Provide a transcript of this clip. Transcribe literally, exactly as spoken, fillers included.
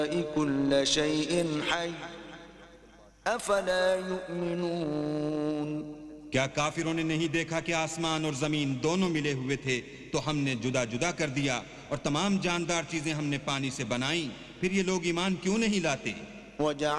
कुल्ल शैइन हय अफला युमिनून। क्या काफिरों ने नहीं देखा कि आसमान और जमीन दोनों मिले हुए थे तो हमने जुदा जुदा कर दिया और तमाम जानदार चीजें हमने पानी से बनाई, फिर ये लोग ईमान क्यों नहीं लाते?